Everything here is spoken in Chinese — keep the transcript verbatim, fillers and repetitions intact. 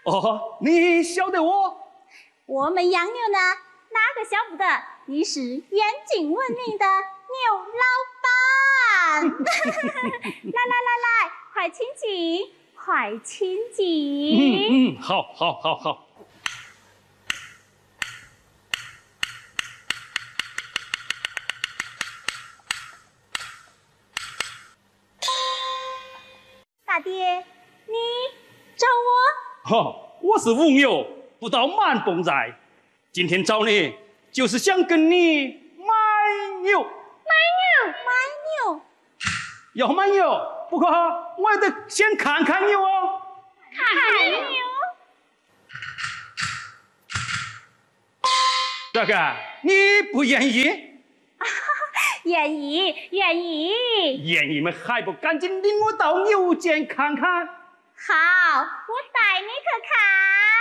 哦，你晓得我？ 我们洋牛呢，哪个晓不得？你是远近闻名的牛老板。来来来来，快请进，快请进。 嗯嗯，好，好，好，好。 大爹，你找我？ 哈，我是吴牛，不到满蹦仔。今天找你，就是想跟你买牛。 买牛，买牛。 要买牛，不过我还得先看看牛哦。 看牛。 大哥，你不愿意？ 愿意，愿意。 愿意们还不赶紧领我到牛圈看看？ 好，我